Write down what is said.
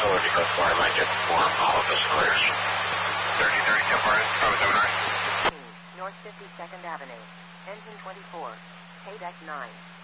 facility so far. I might get more. All of us clears. 3030, so far, Bravo 7 North. North 52nd Avenue. Engine 24. K-Deck 9.